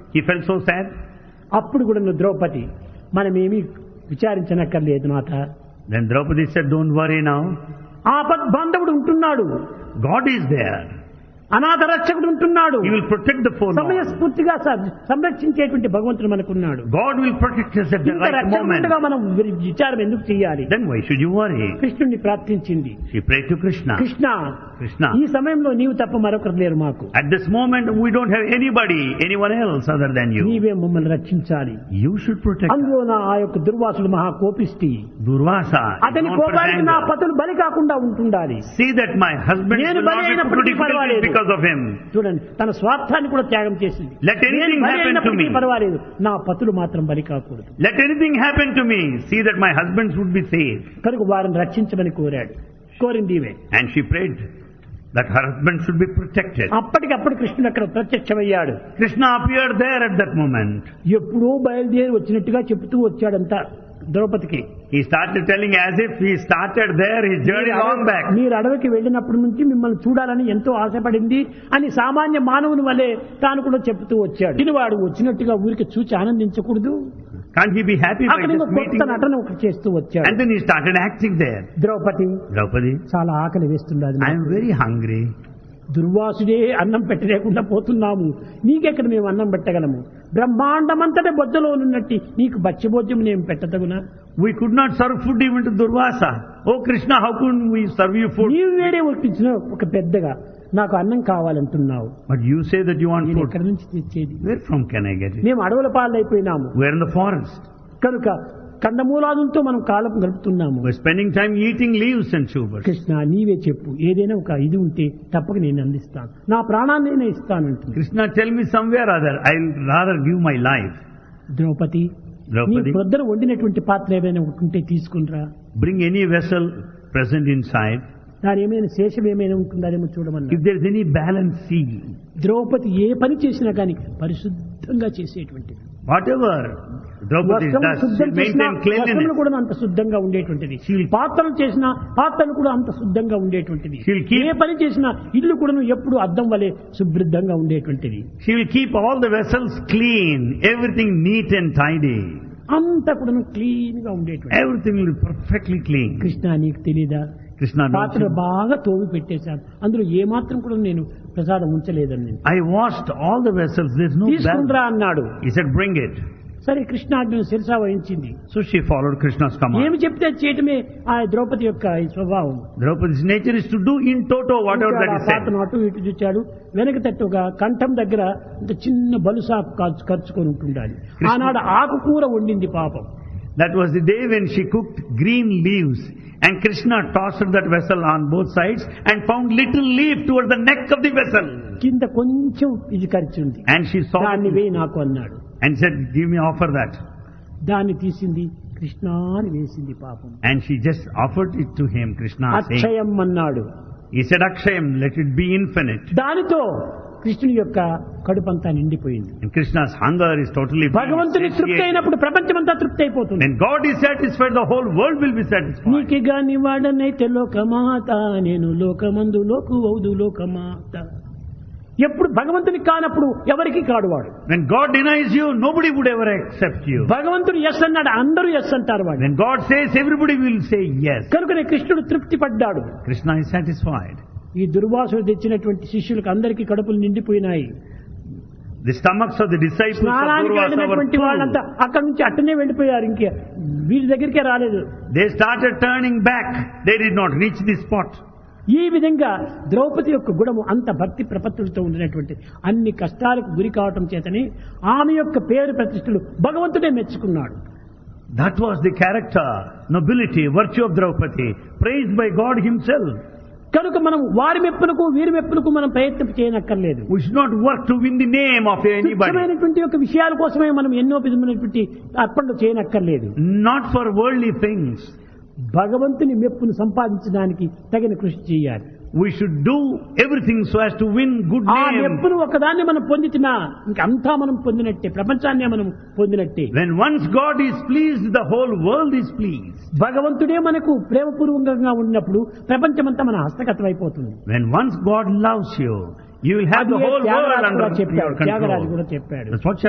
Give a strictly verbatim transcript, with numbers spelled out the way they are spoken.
He felt so sad. అప్పుడు కూడా నువ్వు ద్రౌపది మనమేమి విచారించనక్కర్లేదు నాథ. Then Draupadi said, don't worry now. ఆపద్బాంధవుడు ఉంటున్నాడు. God is there. అనాథ రక్షకుడు ఉంటున్నాడు. He will protect the forlorn. సమయస్ఫూర్తిగా సంరక్షించేటువంటి భగవంతుడు మనకున్నాడు. God will protect us at the right moment. మనం విచారం ఎందుకు చేయాలి? Then why should you worry? కృష్ణుని ప్రార్థించింది. She prayed to Krishna. Krishna, Krishna, ఈ సమయంలో నీవు తప్ప మరొకరు లేరు మాకు. at this moment we don't have anybody, anyone else other than you. నీవే మమ్మల్ని రక్షించాలి. You should protect us. అందులో నా ఆ యొక్క దుర్వాసుడు మహా కోపిష్టి. Durvasa. అతని కోపానికి నా పతులు బలి కాకుండా ఉంటుండాలి. See that my husband will not be put to difficulties because of him. చూడండి, తన స్వార్థాన్ని కూడా త్యాగం చేసింది. Let anything happen to me. పర్వాలేదు, నా పతులు మాత్రం బలి కాకూడదు. Let anything happen to me. See that my husbands would be saved. కనుక వారిని రక్షించమని కోరాడు. కోరింది ఇవే. And she prayed that her husband should be protected. అప్పటికప్పుడు కృష్ణుడు అక్కడ ప్రత్యక్షమయ్యాడు. Krishna appeared there at that moment. ఎప్పుడో బయలుదేరి వచ్చినట్టుగా చెబుతూ వచ్చాడంతా ద్రౌపదికి. He started telling as if he started there his journey long back. మీరు అడవికి వెళ్ళినప్పటి నుంచి మిమ్మల్ని చూడాలని ఎంతో ఆశపడింది అని సామాన్య మానవుని వలె తాను కూడా చెబుతూ వచ్చాడు. దీనివాడు వచ్చినట్టుగా ఊరికి చూచి ఆనందించకూడదు. Can't he be happy by అక్కడ this meeting? కొత్త నటన ఒకటి చేస్తూ వచ్చాడు. And then he started acting there. Draupadi, Draupadi, చాలా ఆకలి వేస్తున్నది. I am very hungry. దుర్వాసుడే అన్నం పెట్టలేకుండా పోతున్నాము, నీకెక్కడ మేము అన్నం పెట్టగలము? బ్రహ్మాండమంతటి బొద్దలో ఉన్నట్టు నీకు బచ్చబోద్యం నేను పెట్టదగునా? We could not serve food even to Durvasa. Oh Krishna, how could we serve you food? నీవు వేరే ఒప్పించిన ఒక పెద్దగా నాకు అన్నం కావాలంటున్నావు. But you say that you want నేను food. ఎక్కడి నుంచి తెచ్చేది? Where from can I get it? మేము అడవుల పాలైపోయినాము. We are in the forest. కనుక కందమూలాదులతో మనం కాలం గడుపుతున్నాము. We are spending time eating leaves and tubers. Krishna, నీవే చెప్పు, ఏదైనా ఒక ఇది ఉంటే తప్పక నేను అందిస్తాను, నా ప్రాణాన్ని నేను ఇస్తానంటుంది. Krishna, tell me somewhere other. I'll rather give my life. Draupadi, నీ Draupadi, పొద్దున వండినటువంటి పాత్ర ఏమైనా ఉంటే తీసుకునిరా. bring any vessel present inside. దాని ఏమైనా శేషం ఏమైనా ఉంటుందానేమో చూడమన్నా. If there is any balance, see. Draupadi ఏ పని చేసినా కానీ పరిశుద్ధంగా చేసేటువంటిది. Whatever Draupadi వస్త్రములు does, శుద్ధం she చేసినా maintain వస్త్రములు cleanliness. కూడా అంత శుద్ధంగా ఉండేటువంటిది. పాత్రలు చేసినా పాత్రలు కూడా అంత శుద్ధంగా ఉండేటువంటిది. She'll keep- ఏ పని చేసినా ఇల్లు కూడా ఎప్పుడు అద్దం వలె శుభ్రంగా ఉండేటువంటిది. She will keep all the vessels clean, everything neat and tidy. అంతా కూడా క్లీన్ గా ఉండేటువంటి. Everything will be perfectly clean. Krishna, నీకు తెలీదా? Krishna, don't పాత్ర you? బాగా తోమి పెట్టేశాను, అందులో ఏ మాత్రం కూడా నేను ప్రసాదం ఉంచలేదని. I washed all the vessels. There's no తీసుకుండ్రా balance. అన్నాడు. He said, bring it. సరే, కృష్ణాజ్ఞను శిరసా వహించింది. So she followed Krishna's command. ఏమి చెప్తే అది చేయటమే ఆ ద్రౌపది యొక్క ఈ స్వభావం. Draupadi's nature is to do in toto whatever that is said. పాత్రను అటు ఇటు చూచాడు. వెనక తట్టుగా కంఠం దగ్గర ఇంత చిన్న బలుసాపు ఖర్చు ఖర్చుకొని ఉంటుండాలి. ఆనాడు ఆకుకూర వండింది పాపం. That was the day when she cooked green leaves, and Krishna tossed that vessel on both sides and found little leaf towards the neck of the vessel. కింద కొంచెం ఇది ఖర్చు ఉంది. And she saw దాన్ని it వేయి నాకు అన్నాడు. and said, give me, offer that. దాన్ని తీసింది, కృష్ణాని వేసింది పాపం. And she just offered it to him, Krishna saying. అక్షయం అన్నాడు. He said, Akshayam, let it be infinite. దానితో కృష్ణుని యొక్క కడుపంతా నిండిపోయింది. And Krishna's hunger is totally భగవంతుని తృప్తి satiated. అయినప్పుడు ప్రపంచమంతా తృప్తి అయిపోతుంది. When God is satisfied, the whole world will be satisfied. నీకి గాని వాడనైతే లోకమాత, నేను లోకమందు లోకు అవుదు లోకమాత. ఎప్పుడు భగవంతునికి కానప్పుడు ఎవరికి కాడువాడు. When God denies you, nobody would ever accept you. భగవంతుడు ఎస్ అన్నాడు, అందరూ ఎస్ అంటారు వాడు. When God says, everybody will say yes. కనుకనే కృష్ణుడు తృప్తి పడ్డాడు. Krishna is satisfied. ఈ దుర్వాసుడు తెచ్చినటువంటి శిష్యులకు అందరికీ కడుపులు నిండిపోయినాయి. The stomachs of the disciples of స్నానానికి Durvasa were వెళ్ళినటువంటి వాళ్ళంతా full. అక్కడి నుంచి అట్టనే వెళ్ళిపోయారు. ఇంకే వీరి దగ్గరికే రాలేదు. They started turning back. They did not reach the spot. ఈ విధంగా ద్రౌపది యొక్క గుణము అంత భక్తి ప్రపత్తులతో ఉండినటువంటి అన్ని కష్టాలకు గురి కావటం చేతని ఆమె యొక్క పేరు ప్రతిష్టలు భగవంతుడే మెచ్చుకున్నాడు. That was the character, nobility, virtue of Draupadi, praised by God himself. కనుక మనం వారి మెప్పులకు వీరి మెప్పులకు మనం ప్రయత్నం చేయనక్కర్లేదు. We should not work to win the name of anybody. తుచ్చమైనటువంటి యొక్క విషయాల కోసమే మనం ఎన్నో విధమైనటువంటి అర్పణలు చేయనక్కర్లేదు. Not for worldly things. భగవంతుని మెప్పును సంపాదించడానికి తగిన కృషి చేయాలి. We should do everything so as to win good ఆ name. మెప్పును ఒకదాన్ని మనం పొందితినా ఇంకంతా మనం పొందినట్టే, ప్రపంచాన్నే మనం పొందినట్టే. When once God is pleased, the whole world is pleased. భగవంతుడే మనకు ప్రేమపూర్వకంగా ఉన్నప్పుడు ప్రపంచమంతా మన హస్తగతం అయిపోతుంది. When once God loves you, you will have the whole world under your control. Tyagaraju కూడా చెప్పాడు. That's what